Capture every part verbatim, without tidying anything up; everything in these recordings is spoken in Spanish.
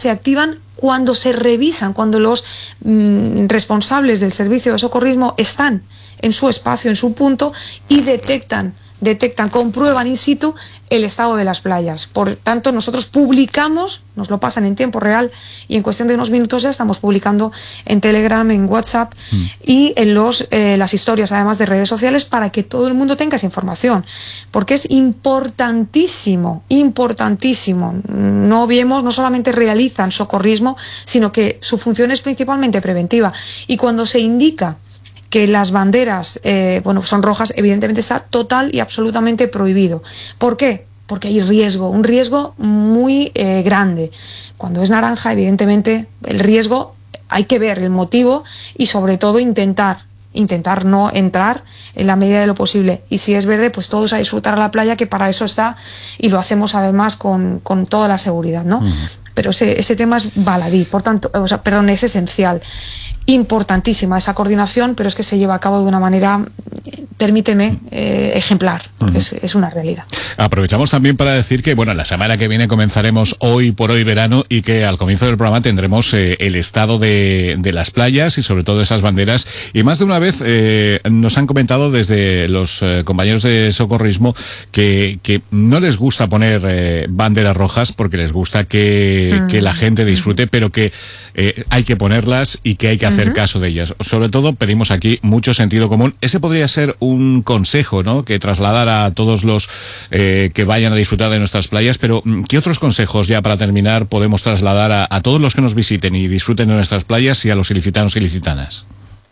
se activan cuando se revisan, cuando los mm, responsables del servicio de socorrismo están en su espacio, en su punto, y detectan, detectan, comprueban in situ el estado de las playas. Por tanto, nosotros publicamos, nos lo pasan en tiempo real y en cuestión de unos minutos ya estamos publicando en Telegram, en WhatsApp mm. y en los, eh, las historias, además de redes sociales, para que todo el mundo tenga esa información. Porque es importantísimo, importantísimo. No vemos, no solamente realizan socorrismo, sino que su función es principalmente preventiva. Y cuando se indica que las banderas eh, bueno, son rojas, evidentemente está total y absolutamente prohibido. ¿Por qué? Porque hay riesgo, un riesgo muy eh, grande. Cuando es naranja, evidentemente, el riesgo, hay que ver el motivo y sobre todo intentar, intentar no entrar en la medida de lo posible. Y si es verde, pues todos a disfrutar a la playa, que para eso está, y lo hacemos además con, con toda la seguridad, ¿no? Uh-huh. Pero ese, ese tema es baladí, por tanto, o sea, perdón, es esencial. Importantísima esa coordinación, pero es que se lleva a cabo de una manera, permíteme, eh, ejemplar, porque uh-huh. es, es una realidad. Aprovechamos también para decir que, bueno, la semana que viene comenzaremos Hoy por Hoy Verano, y que al comienzo del programa tendremos eh, el estado de, de las playas y sobre todo esas banderas. Y más de una vez eh, nos han comentado desde los eh, compañeros de socorrismo que, que no les gusta poner eh, banderas rojas porque les gusta que, uh-huh. que la gente disfrute, pero que eh, hay que ponerlas y que hay que hacer uh-huh. caso de ellas. Sobre todo pedimos aquí mucho sentido común. Ese podría ser un consejo, ¿no?, que trasladar a todos los eh, que vayan a disfrutar de nuestras playas, pero ¿qué otros consejos, ya para terminar, podemos trasladar a, a todos los que nos visiten y disfruten de nuestras playas y a los ilicitanos y ilicitanas?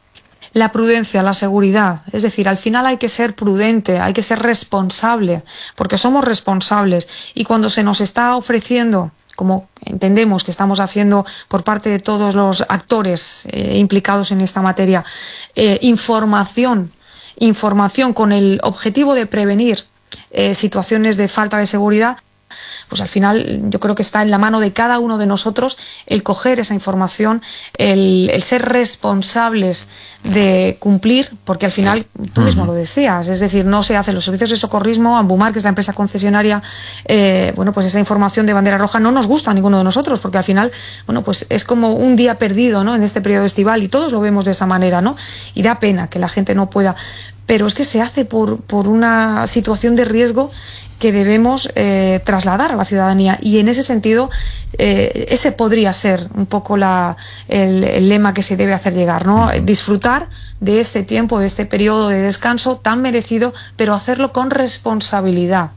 La prudencia, la seguridad. Es decir, al final hay que ser prudente, hay que ser responsable, porque somos responsables, y cuando se nos está ofreciendo, como entendemos que estamos haciendo por parte de todos los actores eh, implicados en esta materia, eh, información, información con el objetivo de prevenir eh, situaciones de falta de seguridad, pues al final yo creo que está en la mano de cada uno de nosotros el coger esa información, el, el ser responsables de cumplir, porque al final, tú mismo lo decías, es decir, no se hacen los servicios de socorrismo, Ambumar, que es la empresa concesionaria, eh, bueno, pues esa información de bandera roja no nos gusta a ninguno de nosotros, porque al final, bueno, pues es como un día perdido, ¿no?, en este periodo estival, y todos lo vemos de esa manera, ¿no?, y da pena que la gente no pueda, pero es que se hace por, por una situación de riesgo que debemos eh, trasladar a la ciudadanía, y en ese sentido eh, ese podría ser un poco la, el, el lema que se debe hacer llegar, ¿no? Disfrutar de este tiempo, de este periodo de descanso tan merecido, pero hacerlo con responsabilidad.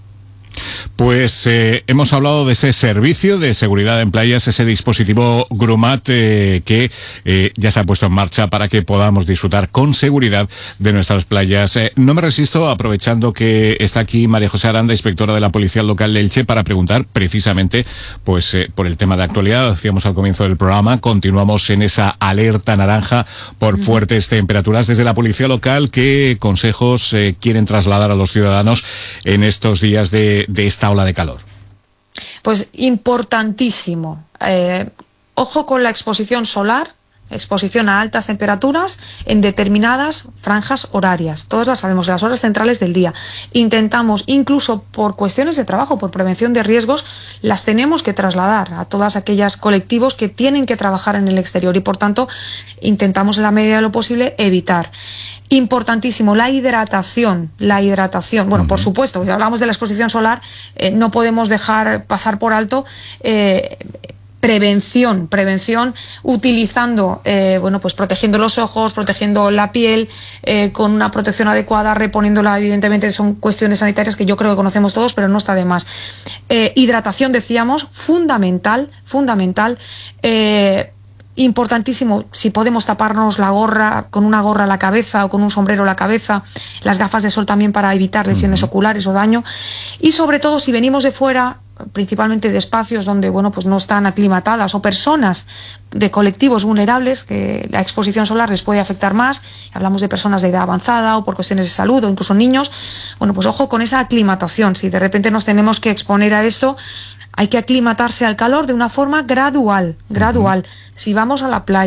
Pues eh, hemos hablado de ese servicio de seguridad en playas, ese dispositivo Grummat eh, que eh, ya se ha puesto en marcha para que podamos disfrutar con seguridad de nuestras playas. Eh, no me resisto, aprovechando que está aquí María José Aranda, inspectora de la Policía Local de Elche, para preguntar precisamente pues eh, por el tema de actualidad. Decíamos al comienzo del programa, continuamos en esa alerta naranja por fuertes temperaturas. Desde la Policía Local, ¿qué consejos eh, quieren trasladar a los ciudadanos en estos días de, de esta ola de calor? Pues importantísimo. Eh, ojo con la exposición solar, exposición a altas temperaturas en determinadas franjas horarias. Todas las sabemos, las horas centrales del día. Intentamos, incluso por cuestiones de trabajo, por prevención de riesgos, las tenemos que trasladar a todas aquellas colectivos que tienen que trabajar en el exterior, y por tanto intentamos en la medida de lo posible evitar. Importantísimo, la hidratación, la hidratación. Bueno, uh-huh. por supuesto, si hablamos de la exposición solar, eh, no podemos dejar pasar por alto eh, prevención, prevención utilizando, eh, bueno, pues protegiendo los ojos, protegiendo la piel, eh, con una protección adecuada, reponiéndola, evidentemente son cuestiones sanitarias que yo creo que conocemos todos, pero no está de más. Eh, hidratación, decíamos, fundamental, fundamental, eh, importantísimo, si podemos taparnos la gorra, con una gorra a la cabeza o con un sombrero a la cabeza, las gafas de sol también para evitar lesiones uh-huh. oculares o daño, y sobre todo si venimos de fuera, principalmente de espacios donde, bueno, pues no están aclimatadas, o personas de colectivos vulnerables que la exposición solar les puede afectar más, hablamos de personas de edad avanzada o por cuestiones de salud o incluso niños, bueno, pues ojo con esa aclimatación. Si de repente nos tenemos que exponer a esto, hay que aclimatarse al calor de una forma gradual, gradual. Uh-huh. Si vamos a la playa,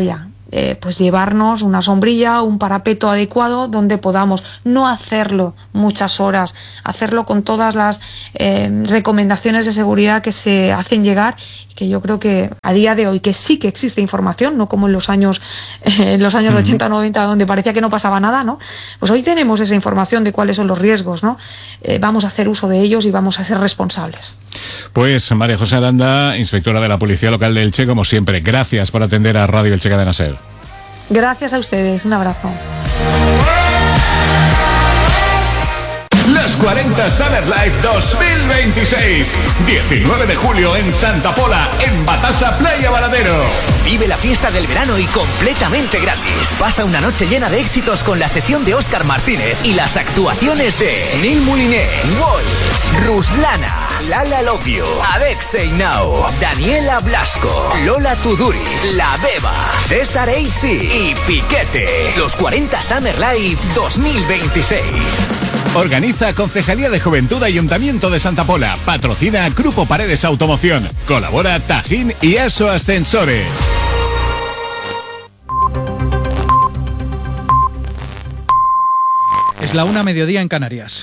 eh, pues llevarnos una sombrilla, un parapeto adecuado donde podamos no hacerlo muchas horas, hacerlo con todas las eh, recomendaciones de seguridad que se hacen llegar, que yo creo que a día de hoy que sí que existe información, no como en los años eh, en los años ochenta noventa donde parecía que no pasaba nada, ¿no? Pues hoy tenemos esa información de cuáles son los riesgos, ¿no? Eh, vamos a hacer uso de ellos y vamos a ser responsables. Pues María José Aranda, inspectora de la Policía Local de Elche, como siempre, gracias por atender a Radio Elche Cadena Ser. Gracias a ustedes, un abrazo. Las cuarenta Summer Life dos mil veintiséis, diecinueve de julio en Santa Pola, en Batasa, Playa Varadero. Vive la fiesta del verano y completamente gratis. Pasa una noche llena de éxitos con la sesión de Óscar Martínez y las actuaciones de Neil Mouliné, Walls, Ruslana, Lala Love You, Adexei Now, Daniela Blasco, Lola Tuduri, La Beba, César Eisi y Piquete. Los cuarenta Summer Life dos mil veintiséis. Organiza Concejalía de Juventud Ayuntamiento de Santa Pola. Patrocina Grupo Paredes Automoción. Colabora Tajín y Aso Ascensores. Es la una, mediodía en Canarias.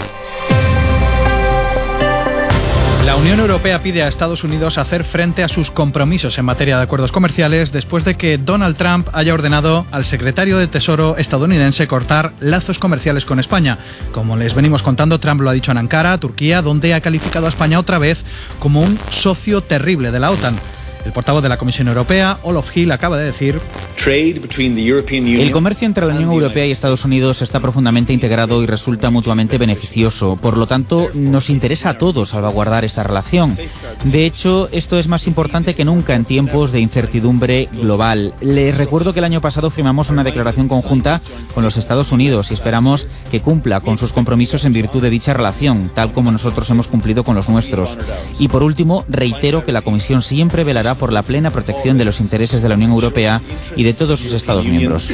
La Unión Europea pide a Estados Unidos hacer frente a sus compromisos en materia de acuerdos comerciales después de que Donald Trump haya ordenado al secretario de Tesoro estadounidense cortar lazos comerciales con España. Como les venimos contando, Trump lo ha dicho en Ankara, Turquía, donde ha calificado a España otra vez como un socio terrible de la OTAN. El portavoz de la Comisión Europea, Olof Hill, acaba de decir: el comercio entre la Unión Europea y Estados Unidos está profundamente integrado y resulta mutuamente beneficioso. Por lo tanto, nos interesa a todos salvaguardar esta relación. De hecho, esto es más importante que nunca en tiempos de incertidumbre global. Les recuerdo que el año pasado firmamos una declaración conjunta con los Estados Unidos y esperamos que cumpla con sus compromisos en virtud de dicha relación, tal como nosotros hemos cumplido con los nuestros. Y por último, reitero que la Comisión siempre velará por la plena protección de los intereses de la Unión Europea y de todos sus Estados miembros.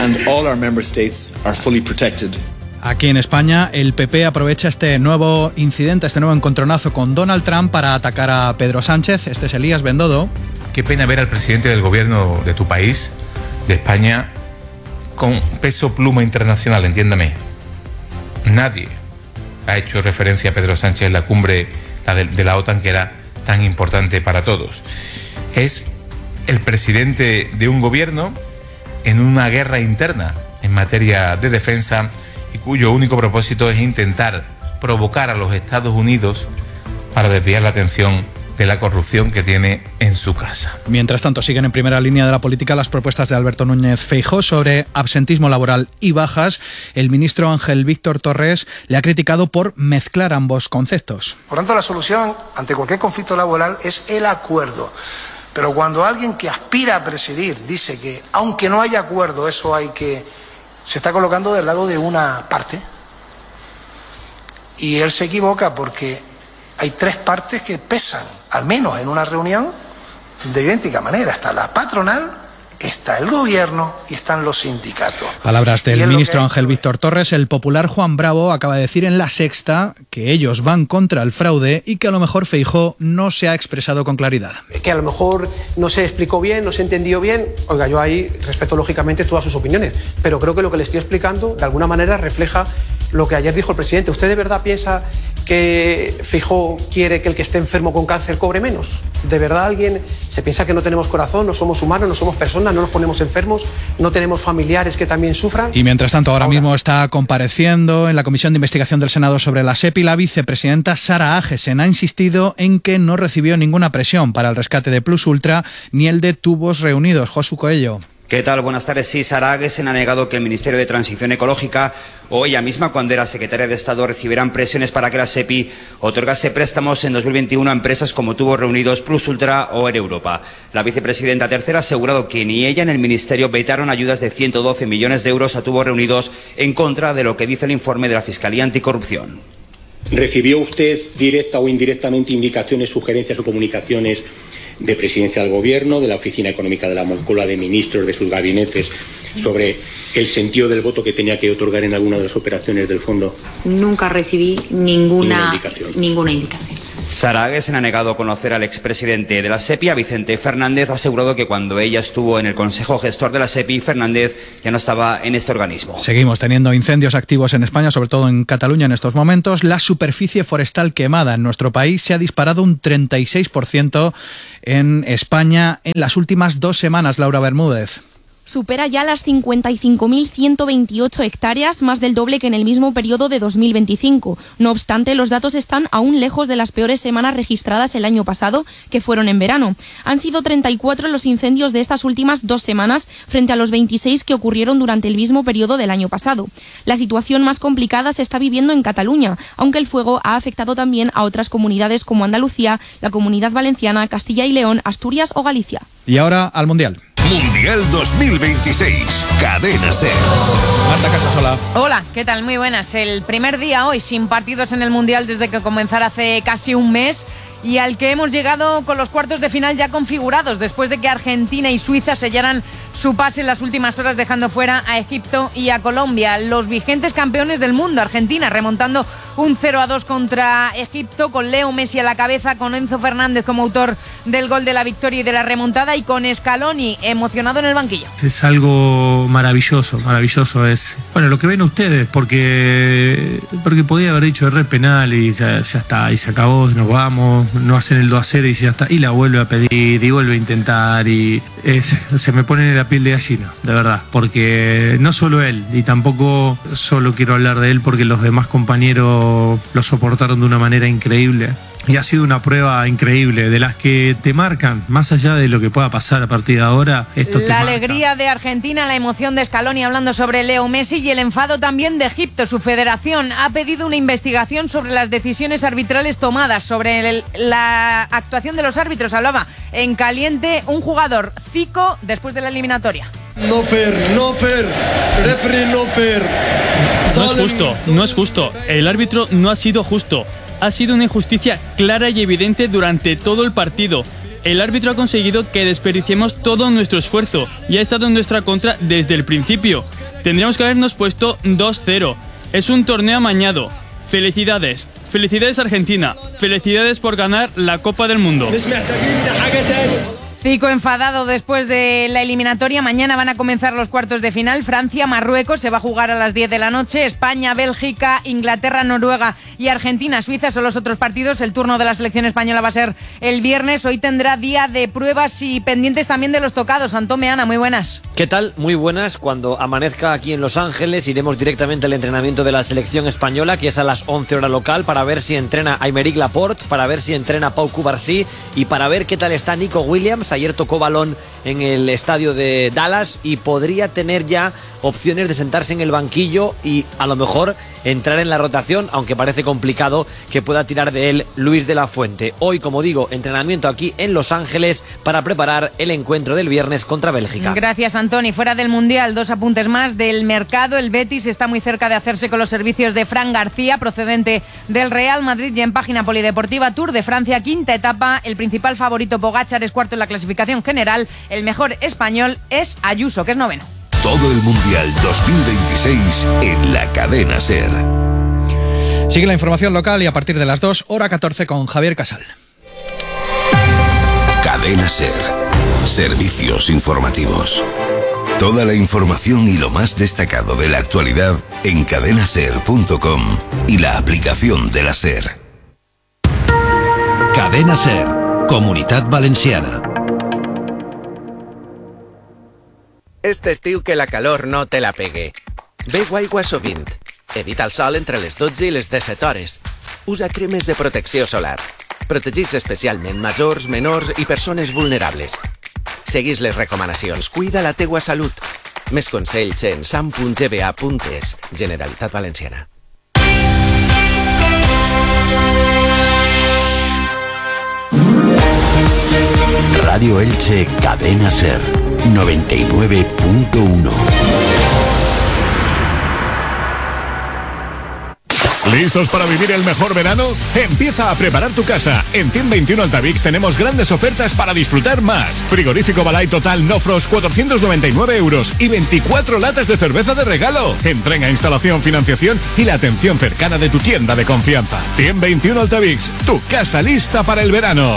Aquí en España, el P P aprovecha este nuevo incidente, este nuevo encontronazo con Donald Trump para atacar a Pedro Sánchez. Este es Elías Bendodo. Qué pena ver al presidente del gobierno de tu país, de España, con peso pluma internacional, entiéndame. Nadie ha hecho referencia a Pedro Sánchez en la cumbre la de, de la OTAN, que era tan importante para todos. Es el presidente de un gobierno en una guerra interna en materia de defensa y cuyo único propósito es intentar provocar a los Estados Unidos para desviar la atención de la corrupción que tiene en su casa. Mientras tanto, siguen en primera línea de la política las propuestas de Alberto Núñez Feijóo sobre absentismo laboral y bajas. El ministro Ángel Víctor Torres le ha criticado por mezclar ambos conceptos. Por tanto, la solución ante cualquier conflicto laboral es el acuerdo. Pero cuando alguien que aspira a presidir dice que, aunque no haya acuerdo, eso hay que... se está colocando del lado de una parte. Y él se equivoca porque hay tres partes que pesan, al menos en una reunión, de idéntica manera. Está la patronal, está el gobierno y están los sindicatos. Palabras del ministro Ángel Víctor Torres. El popular Juan Bravo acaba de decir en La Sexta que ellos van contra el fraude y que a lo mejor Feijóo no se ha expresado con claridad. Que a lo mejor no se explicó bien, no se entendió bien. Oiga, yo ahí respeto lógicamente todas sus opiniones, pero creo que lo que le estoy explicando de alguna manera refleja lo que ayer dijo el presidente. ¿Usted de verdad piensa que Feijóo quiere que el que esté enfermo con cáncer cobre menos? ¿De verdad alguien se piensa que no tenemos corazón, no somos humanos, no somos personas, no nos ponemos enfermos, no tenemos familiares que también sufran? Y mientras tanto, ahora, ahora mismo está compareciendo en la Comisión de Investigación del Senado sobre la SEPI la vicepresidenta Sara Agesen. Ha insistido en que no recibió ninguna presión para el rescate de Plus Ultra ni el de Tubos Reunidos. Josu Coello. ¿Qué tal? Buenas tardes. Sí, Sara Agesen ha negado que el Ministerio de Transición Ecológica o ella misma, cuando era secretaria de Estado, recibieran presiones para que la SEPI otorgase préstamos en dos mil veintiuno a empresas como Tubos Reunidos, Plus Ultra o Air Europa. La vicepresidenta tercera ha asegurado que ni ella ni el Ministerio vetaron ayudas de ciento doce millones de euros a Tubos Reunidos, en contra de lo que dice el informe de la Fiscalía Anticorrupción. ¿Recibió usted directa o indirectamente indicaciones, sugerencias o comunicaciones de Presidencia del Gobierno, de la Oficina Económica de la Moncloa, de ministros, de sus gabinetes, sobre el sentido del voto que tenía que otorgar en alguna de las operaciones del fondo? Nunca recibí ninguna, ninguna indicación. Ninguna indicación. Sara Agesen ha negado a conocer al expresidente de la SEPI. A Vicente Fernández ha asegurado que cuando ella estuvo en el Consejo Gestor de la SEPI, Fernández ya no estaba en este organismo. Seguimos teniendo incendios activos en España, sobre todo en Cataluña en estos momentos. La superficie forestal quemada en nuestro país se ha disparado un treinta y seis por ciento en España en las últimas dos semanas. Laura Bermúdez. Supera ya las cincuenta y cinco mil ciento veintiocho hectáreas, más del doble que en el mismo periodo de dos mil veinticinco. No obstante, los datos están aún lejos de las peores semanas registradas el año pasado, que fueron en verano. Han sido treinta y cuatro los incendios de estas últimas dos semanas, frente a los veintiséis que ocurrieron durante el mismo periodo del año pasado. La situación más complicada se está viviendo en Cataluña, aunque el fuego ha afectado también a otras comunidades como Andalucía, la Comunidad Valenciana, Castilla y León, Asturias o Galicia. Y ahora al Mundial. Mundial dos mil veintiséis, Cadena SER. Marta Casasola. Hola, ¿qué tal? Muy buenas. El primer día hoy sin partidos en el Mundial desde que comenzara hace casi un mes y al que hemos llegado con los cuartos de final ya configurados después de que Argentina y Suiza sellaran su pase en las últimas horas, dejando fuera a Egipto y a Colombia. Los vigentes campeones del mundo, Argentina, remontando un cero a dos contra Egipto, con Leo Messi a la cabeza, con Enzo Fernández como autor del gol de la victoria y de la remontada, y con Scaloni emocionado en el banquillo. Es algo maravilloso, maravilloso. Es, bueno, lo que ven ustedes, porque, porque podía haber dicho error penal y ya, ya está, y se acabó, nos vamos, no hacen el dos a cero y ya está, y la vuelve a pedir y vuelve a intentar, y es, se me pone la piel de gallina, de verdad, porque no solo él, y tampoco solo quiero hablar de él porque los demás compañeros lo soportaron de una manera increíble. Y ha sido una prueba increíble, de las que te marcan, más allá de lo que pueda pasar a partir de ahora. Esto te la marca. Alegría de Argentina, la emoción de Scaloni hablando sobre Leo Messi y el enfado también de Egipto. Su federación ha pedido una investigación sobre las decisiones arbitrales tomadas, sobre el, la actuación de los árbitros. Hablaba en caliente un jugador, Zico, después de la eliminatoria. No fair, no fair, referee no fair. No es justo, no es justo. El árbitro no ha sido justo. Ha sido una injusticia clara y evidente durante todo el partido. El árbitro ha conseguido que desperdiciemos todo nuestro esfuerzo y ha estado en nuestra contra desde el principio. Tendríamos que habernos puesto dos cero. Es un torneo amañado. Felicidades. Felicidades Argentina. Felicidades por ganar la Copa del Mundo. Zico enfadado después de la eliminatoria. Mañana van a comenzar los cuartos de final. Francia, Marruecos, se va a jugar a las diez de la noche. España, Bélgica, Inglaterra, Noruega y Argentina, Suiza son los otros partidos. El turno de la selección española va a ser el viernes. Hoy tendrá día de pruebas y pendientes también de los tocados. Antón Meana, muy buenas. ¿Qué tal? Muy buenas. Cuando amanezca aquí en Los Ángeles iremos directamente al entrenamiento de la selección española, que es a las once hora local, para ver si entrena Aymeric Laporte, para ver si entrena Pau Cubarsí y para ver qué tal está Nico Williams. Ayer tocó balón en el estadio de Dallas y podría tener ya opciones de sentarse en el banquillo y a lo mejor entrar en la rotación, aunque parece complicado que pueda tirar de él Luis de la Fuente. Hoy, como digo, entrenamiento aquí en Los Ángeles para preparar el encuentro del viernes contra Bélgica. Gracias, Antoni. Fuera del Mundial, dos apuntes más del mercado. El Betis está muy cerca de hacerse con los servicios de Fran García, procedente del Real Madrid, y en página polideportiva Tour de Francia, quinta etapa. El principal favorito, Pogačar, es cuarto en la clasificación general. El mejor español es Ayuso, que es noveno. Todo el Mundial dos mil veintiséis en la Cadena SER. Sigue la información local y a partir de las dos, hora catorce, con Javier Casal. Cadena SER. Servicios informativos. Toda la información y lo más destacado de la actualidad en cadena ser punto com y la aplicación de la SER. Cadena SER, Comunitat Valenciana. Este estiu que la calor no te la pegue. Beu aigua sovint. Evita el sol entre les dotze i les disset hores. Usa cremes de protecció solar. Protegits especialment majors, menors i persones vulnerables. Seguís les recomanacions. Cuida la teua salut. Més consells en sam punt g b a punt es. Generalitat Valenciana. Radio Elche, Cadena SER, noventa y nueve punto uno. ¿Listos para vivir el mejor verano? Empieza a preparar tu casa. En Team veintiuno Altavix tenemos grandes ofertas para disfrutar más. Frigorífico Balay Total No Frost cuatrocientos noventa y nueve euros y veinticuatro latas de cerveza de regalo. Entrega, instalación, financiación y la atención cercana de tu tienda de confianza. Team veintiuno Altavix, tu casa lista para el verano.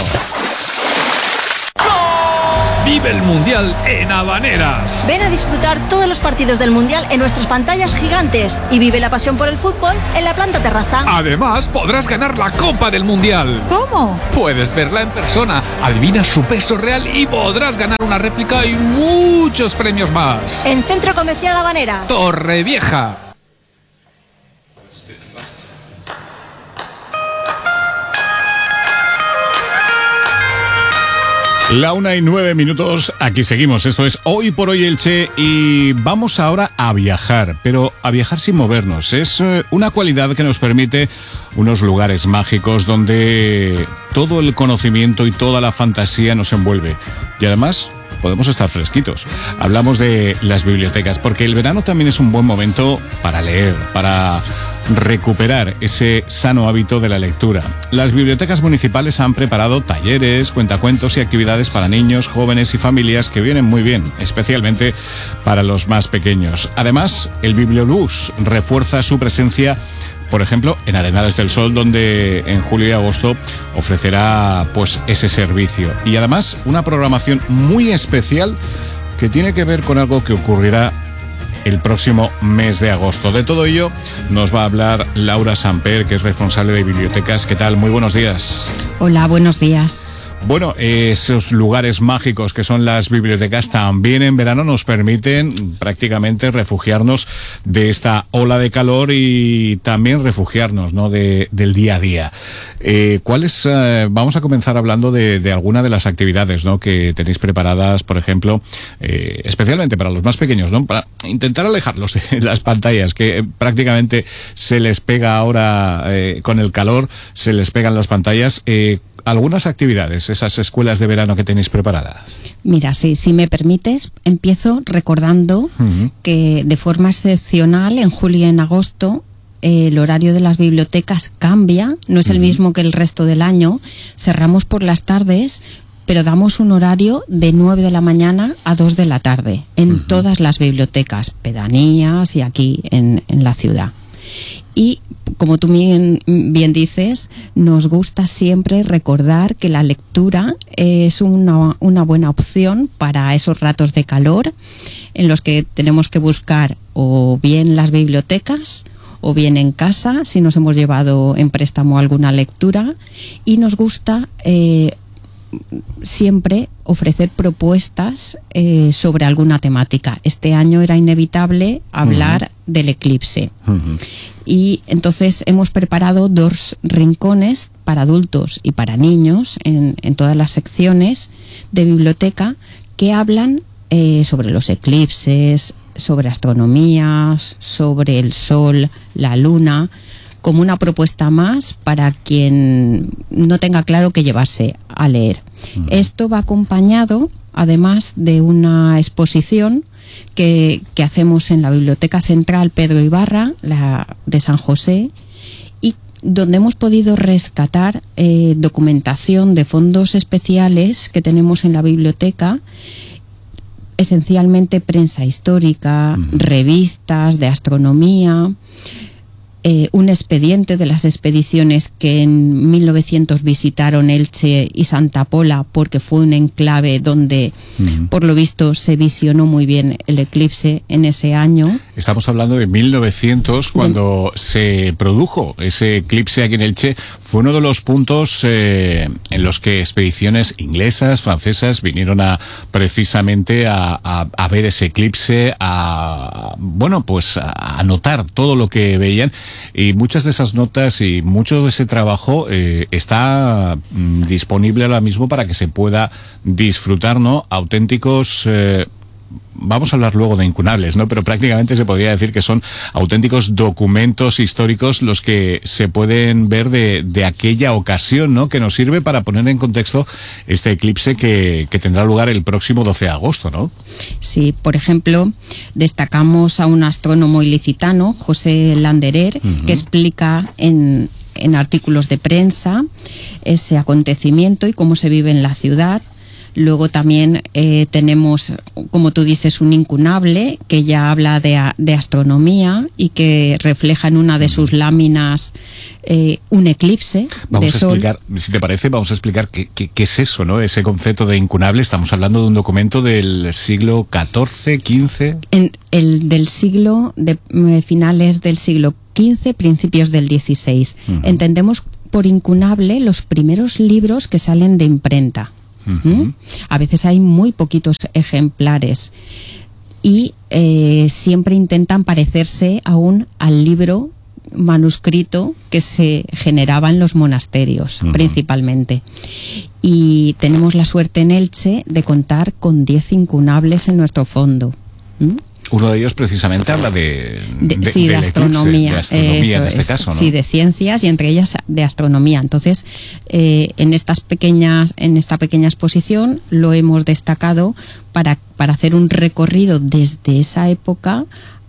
Vive el Mundial en Habaneras. Ven a disfrutar todos los partidos del Mundial en nuestras pantallas gigantes y vive la pasión por el fútbol en la planta terraza. Además, podrás ganar la Copa del Mundial. ¿Cómo? Puedes verla en persona, adivinas su peso real y podrás ganar una réplica y muchos premios más. En Centro Comercial Habaneras. Torrevieja. La una y nueve minutos, aquí seguimos. Esto es Hoy por Hoy Elche y vamos ahora a viajar, pero a viajar sin movernos. Es eh, una cualidad que nos permite unos lugares mágicos donde todo el conocimiento y toda la fantasía nos envuelve. Y además podemos estar fresquitos. Hablamos de las bibliotecas, porque el verano también es un buen momento para leer, para recuperar ese sano hábito de la lectura. Las bibliotecas municipales han preparado talleres, cuentacuentos y actividades para niños, jóvenes y familias que vienen muy bien, especialmente para los más pequeños. Además, el Bibliobús refuerza su presencia, por ejemplo, en Arenales del Sol, donde en julio y agosto ofrecerá pues ese servicio. Y además, una programación muy especial que tiene que ver con algo que ocurrirá el próximo mes de agosto. De todo ello nos va a hablar Laura Samper, que es responsable de bibliotecas. ¿Qué tal? Muy buenos días. Hola, buenos días. Bueno, esos lugares mágicos que son las bibliotecas también en verano nos permiten prácticamente refugiarnos de esta ola de calor y también refugiarnos, ¿no?, de, del día a día. Eh, ¿cuáles? Eh, vamos a comenzar hablando de, de alguna de las actividades, ¿no?, que tenéis preparadas, por ejemplo, eh, especialmente para los más pequeños, ¿no?, para intentar alejarlos de las pantallas, que prácticamente se les pega ahora eh, con el calor, se les pegan las pantallas. Eh, algunas actividades, esas escuelas de verano que tenéis preparadas. Mira, sí, si me permites, empiezo recordando uh-huh. que de forma excepcional en julio y en agosto eh, el horario de las bibliotecas cambia, no es uh-huh. el mismo que el resto del año. Cerramos por las tardes, pero damos un horario de nueve de la mañana a dos de la tarde en uh-huh. todas las bibliotecas, pedanías y aquí en, en la ciudad. Y como tú bien, bien dices, nos gusta siempre recordar que la lectura es una, una buena opción para esos ratos de calor en los que tenemos que buscar o bien las bibliotecas o bien en casa, si nos hemos llevado en préstamo alguna lectura, y nos gusta eh, siempre ofrecer propuestas eh, sobre alguna temática. Este año era inevitable hablar uh-huh. del eclipse. Uh-huh. Y entonces hemos preparado dos rincones para adultos y para niños en, en todas las secciones de biblioteca que hablan eh, sobre los eclipses, sobre astronomías, sobre el sol, la luna, como una propuesta más para quien no tenga claro qué llevarse a leer. Uh-huh. Esto va acompañado, además, de una exposición que, que hacemos en la Biblioteca Central Pedro Ibarra, la de San José, y donde hemos podido rescatar eh, documentación de fondos especiales que tenemos en la biblioteca, esencialmente prensa histórica, uh-huh. revistas de astronomía, Eh, un expediente de las expediciones que en mil novecientos visitaron Elche y Santa Pola, porque fue un enclave donde, uh-huh. por lo visto, se visionó muy bien el eclipse en ese año. Estamos hablando de mil novecientos, cuando de... se produjo ese eclipse aquí en Elche. Fue uno de los puntos eh, en los que expediciones inglesas, francesas, vinieron a precisamente a, a, a ver ese eclipse, a, bueno, pues a, a notar todo lo que veían. Y muchas de esas notas y mucho de ese trabajo eh, está mm, disponible ahora mismo para que se pueda disfrutar, ¿no? Auténticos eh, vamos a hablar luego de incunables, ¿no? Pero prácticamente se podría decir que son auténticos documentos históricos los que se pueden ver de, de aquella ocasión, ¿no? Que nos sirve para poner en contexto este eclipse que, que tendrá lugar el próximo doce de agosto, ¿no? Sí, por ejemplo, destacamos a un astrónomo ilicitano, José Landerer, uh-huh. que explica en, en artículos de prensa ese acontecimiento y cómo se vive en la ciudad. Luego también eh, tenemos, como tú dices, un incunable que ya habla de, de astronomía y que refleja en una de sus láminas eh, un eclipse vamos de a sol. Explicar, si te parece, vamos a explicar qué, qué, qué es eso, ¿no? Ese concepto de incunable. Estamos hablando de un documento del siglo catorce, quince. En el del siglo, de eh, finales del siglo quince, principios del dieciséis. Uh-huh. Entendemos por incunable los primeros libros que salen de imprenta. Uh-huh. A veces hay muy poquitos ejemplares y eh, siempre intentan parecerse aún al libro manuscrito que se generaba en los monasterios, uh-huh. principalmente. Y tenemos la suerte en Elche de contar con diez incunables en nuestro fondo. ¿Mm? Uno de ellos precisamente habla de, de, de sí, de astronomía, eclipse, de astronomía eso en este es, caso, ¿no? Sí, de ciencias y entre ellas de astronomía. Entonces, eh, en estas pequeñas, en esta pequeña exposición lo hemos destacado para, para hacer un recorrido desde esa época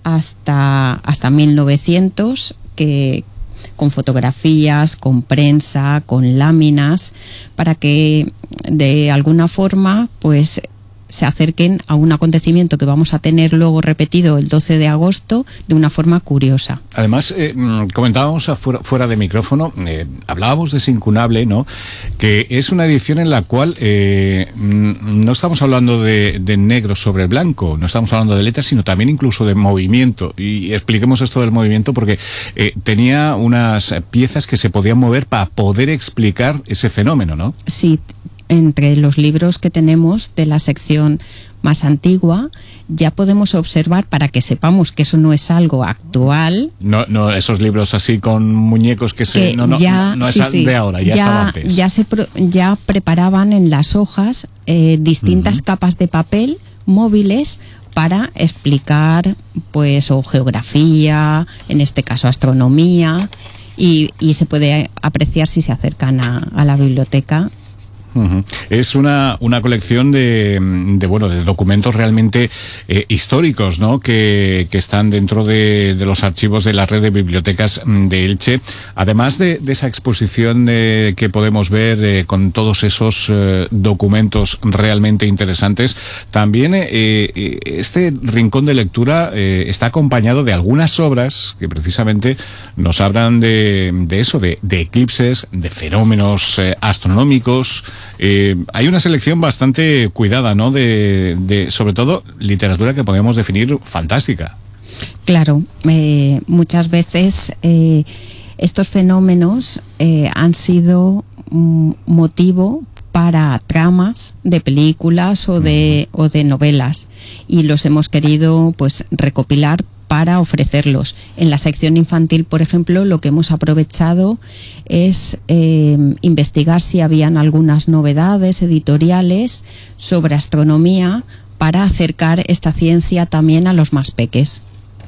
hasta, hasta mil novecientos, que con fotografías, con prensa, con láminas, para que de alguna forma, pues, se acerquen a un acontecimiento que vamos a tener luego repetido el doce de agosto de una forma curiosa. Además, eh, comentábamos afuera, fuera de micrófono, eh, hablábamos de ese incunable, ¿no? Que es una edición en la cual eh, no estamos hablando de, de negro sobre blanco, no estamos hablando de letras, sino también incluso de movimiento. Y expliquemos esto del movimiento porque eh, tenía unas piezas que se podían mover para poder explicar ese fenómeno, ¿no? Sí. Entre los libros que tenemos de la sección más antigua, ya podemos observar, para que sepamos que eso no es algo actual. No, no esos libros así con muñecos que se... Que no, no, ya, no es sí, sí, de ahora, ya, ya estaba antes. Ya, se pro, ya preparaban en las hojas eh, distintas uh-huh. capas de papel móviles para explicar, pues, o geografía, en este caso astronomía, y, y se puede apreciar si se acercan a, a la biblioteca. Uh-huh. Es una, una colección de, de bueno de documentos realmente eh, históricos, ¿no? Que, que están dentro de, de los archivos de la red de bibliotecas de Elche. Además de, de esa exposición de, que podemos ver eh, con todos esos eh, documentos realmente interesantes, también eh, este rincón de lectura eh, está acompañado de algunas obras que precisamente nos hablan de, de eso, de, de eclipses, de fenómenos eh, astronómicos. Eh, hay una selección bastante cuidada, ¿no? De, de sobre todo literatura que podemos definir fantástica. Claro, eh, muchas veces eh, estos fenómenos eh, han sido mm, motivo para tramas de películas o de, uh-huh. o de novelas, y los hemos querido, pues, recopilar para ofrecerlos. En la sección infantil, por ejemplo, lo que hemos aprovechado es eh, investigar si habían algunas novedades editoriales sobre astronomía para acercar esta ciencia también a los más peques.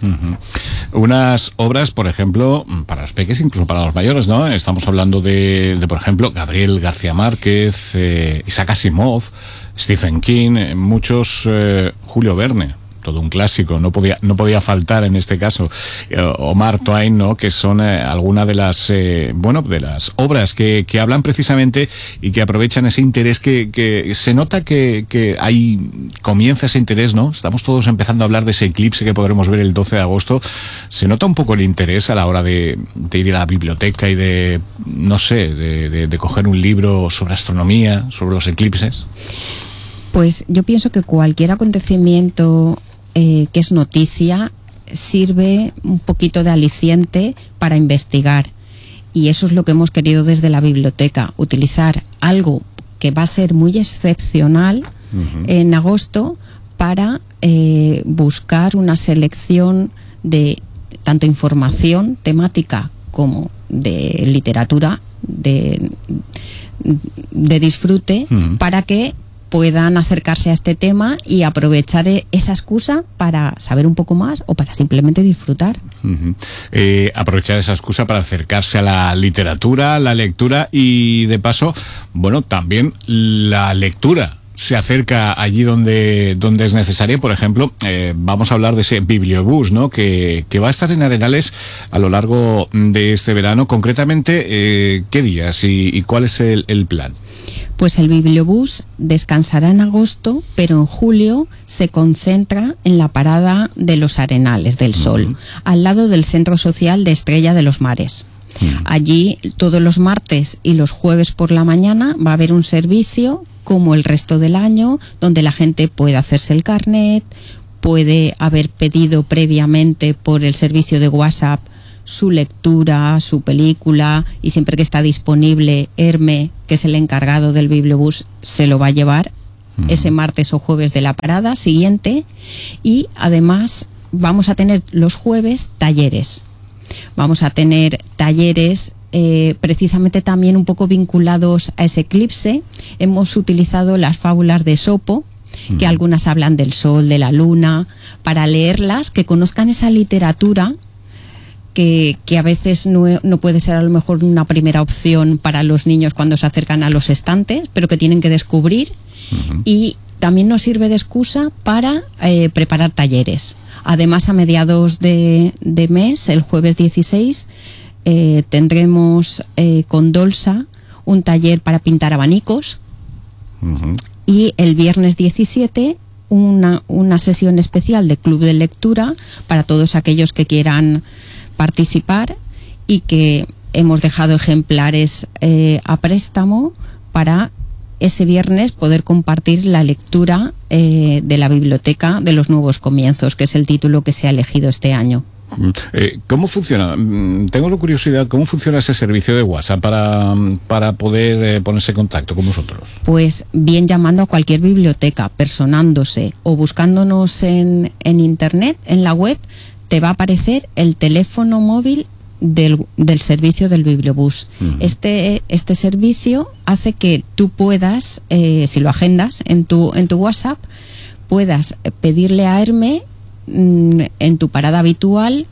Uh-huh. Unas obras, por ejemplo, para los peques, incluso para los mayores, ¿no? Estamos hablando de, de por ejemplo, Gabriel García Márquez, eh, Isaac Asimov, Stephen King, eh, muchos, eh, Julio Verne. Todo un clásico, no podía no podía faltar en este caso, eh, o Mark Twain, ¿no? Que son eh, algunas de las eh, bueno de las obras que, que hablan precisamente y que aprovechan ese interés que, que se nota que, que hay comienza ese interés, ¿no? Estamos todos empezando a hablar de ese eclipse que podremos ver el doce de agosto. Se nota un poco el interés a la hora de, de ir a la biblioteca y de, no sé, de, de, de coger un libro sobre astronomía, sobre los eclipses. Pues yo pienso que cualquier acontecimiento Eh, que es noticia sirve un poquito de aliciente para investigar, y eso es lo que hemos querido desde la biblioteca, utilizar algo que va a ser muy excepcional uh-huh. en agosto para eh, buscar una selección de tanto información temática como de literatura de, de disfrute uh-huh. para que puedan acercarse a este tema y aprovechar esa excusa para saber un poco más o para simplemente disfrutar. Uh-huh. Eh, aprovechar esa excusa para acercarse a la literatura, la lectura y de paso, bueno, también la lectura se acerca allí donde, donde es necesaria. Por ejemplo, eh, vamos a hablar de ese bibliobús, ¿no? Que, que va a estar en Arenales a lo largo de este verano. Concretamente, eh, ¿qué días y, y cuál es el, el plan? Pues el bibliobús descansará en agosto, pero en julio se concentra en la parada de los Arenales del Sol, uh-huh. al lado del Centro Social de Estrella de los Mares. Uh-huh. Allí, todos los martes y los jueves por la mañana, va a haber un servicio como el resto del año, donde la gente puede hacerse el carnet, puede haber pedido previamente por el servicio de WhatsApp su lectura, su película, y siempre que está disponible, Herme, que es el encargado del bibliobús, se lo va a llevar uh-huh. ese martes o jueves de la parada siguiente. Y además vamos a tener los jueves talleres. Vamos a tener talleres Eh, precisamente también un poco vinculados a ese eclipse. Hemos utilizado las fábulas de Esopo, que algunas hablan del sol, de la luna, para leerlas, que conozcan esa literatura que, que a veces no, no puede ser a lo mejor una primera opción para los niños cuando se acercan a los estantes, pero que tienen que descubrir. Uh-huh. Y también nos sirve de excusa para eh, preparar talleres. Además, a mediados de, de mes, el jueves dieciséis, Eh, tendremos eh, con Dolsa un taller para pintar abanicos. Uh-huh. Y el viernes diecisiete una, una sesión especial de club de lectura para todos aquellos que quieran participar, y que hemos dejado ejemplares eh, a préstamo para ese viernes poder compartir la lectura eh, de la Biblioteca de los Nuevos Comienzos, que es el título que se ha elegido este año. Eh, ¿Cómo funciona? Tengo la curiosidad, ¿cómo funciona ese servicio de WhatsApp para, para poder eh, ponerse en contacto con vosotros? Pues bien, llamando a cualquier biblioteca, personándose o buscándonos en, en internet, en la web, te va a aparecer el teléfono móvil del, del servicio del bibliobús. Uh-huh. Este, este servicio hace que tú puedas, eh, si lo agendas en tu, en tu WhatsApp, puedas pedirle a Herme en tu parada habitual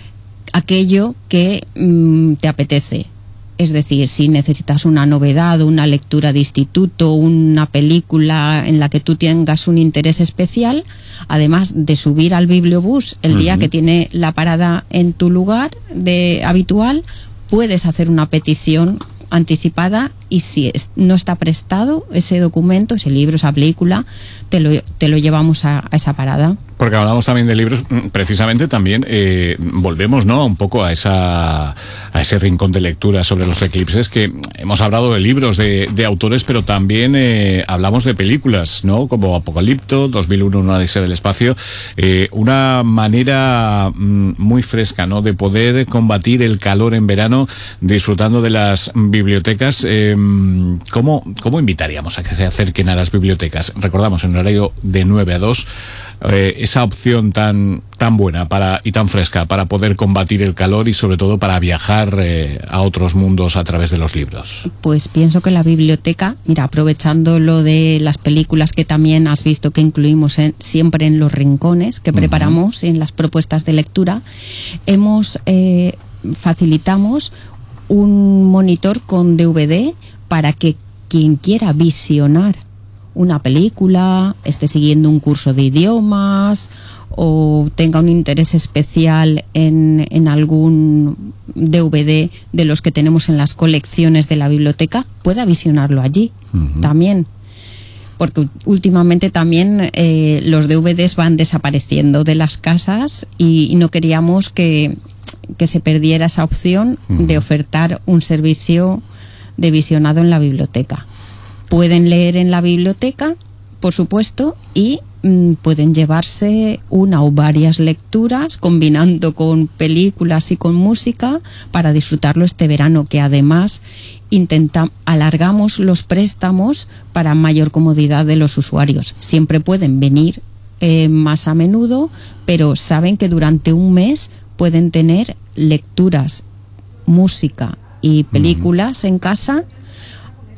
aquello que mmm, te apetece. Es decir, si necesitas una novedad, una lectura de instituto, una película en la que tú tengas un interés especial, además de subir al bibliobús el uh-huh. día que tiene la parada en tu lugar de habitual, puedes hacer una petición anticipada, y si es, no está prestado ese documento, ese libro, esa película, te lo, te lo llevamos a, a esa parada. Porque hablamos también de libros, precisamente también eh, volvemos, ¿no?, un poco a esa a ese rincón de lectura sobre los eclipses, que hemos hablado de libros, de, de autores, pero también eh, hablamos de películas, ¿no?, como Apocalipto, dos mil uno, una odisea del espacio, eh, una manera mm, muy fresca, ¿no?, de poder combatir el calor en verano disfrutando de las bibliotecas. Eh, ¿cómo, ¿Cómo invitaríamos a que se acerquen a las bibliotecas? Recordamos, en horario de nueve a dos, eh, esa opción tan tan buena para y tan fresca para poder combatir el calor y sobre todo para viajar eh, a otros mundos a través de los libros. Pues pienso que la biblioteca, mira, aprovechando lo de las películas que también has visto que incluimos en, siempre en los rincones que preparamos uh-huh. en las propuestas de lectura, hemos eh, facilitamos un monitor con D V D para que quien quiera visionar una película, esté siguiendo un curso de idiomas o tenga un interés especial en, en algún D V D de los que tenemos en las colecciones de la biblioteca, pueda visionarlo allí uh-huh. también. Porque últimamente también eh, los D V Ds van desapareciendo de las casas y, y no queríamos que, que se perdiera esa opción uh-huh. de ofertar un servicio de visionado en la biblioteca. Pueden leer en la biblioteca, por supuesto, y mm, pueden llevarse una o varias lecturas combinando con películas y con música para disfrutarlo este verano, que además intenta, alargamos los préstamos para mayor comodidad de los usuarios. Siempre pueden venir eh, más a menudo, pero saben que durante un mes pueden tener lecturas, música y películas uh-huh. en casa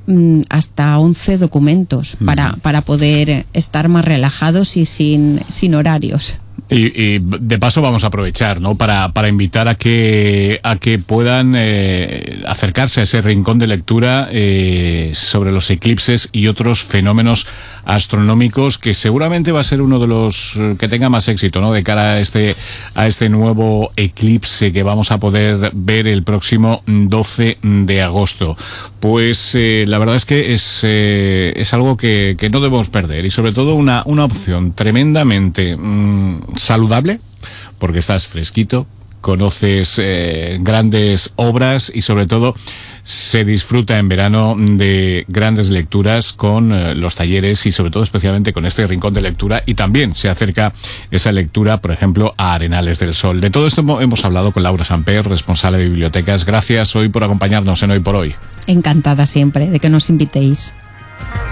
mm, hasta once documentos mm. para, para poder estar más relajados y sin, sin horarios. Y, y de paso vamos a aprovechar, ¿no? Para, para invitar a que a que puedan eh, acercarse a ese rincón de lectura eh, sobre los eclipses y otros fenómenos astronómicos, que seguramente va a ser uno de los que tenga más éxito, ¿no? De cara a este a este nuevo eclipse que vamos a poder ver el próximo doce de agosto. Pues eh, la verdad es que es eh, es algo que, que no debemos perder, y sobre todo una una opción tremendamente mmm, saludable, porque estás fresquito, conoces eh, grandes obras y sobre todo se disfruta en verano de grandes lecturas con eh, los talleres y sobre todo especialmente con este rincón de lectura, y también se acerca esa lectura, por ejemplo, a Arenales del Sol. De todo esto hemos hablado con Laura Samper, responsable de bibliotecas. Gracias hoy por acompañarnos en Hoy por Hoy. Encantada siempre de que nos invitéis.